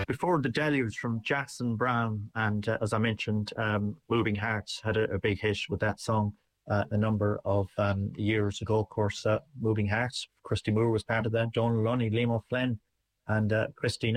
Before the Deluge from Jackson Brown, and as I mentioned, Moving Hearts had a big hit with that song a number of years ago. Of course, Moving Hearts, Christy Moore was part of that, Donal Lunny, Liam O'Flynn, and Christy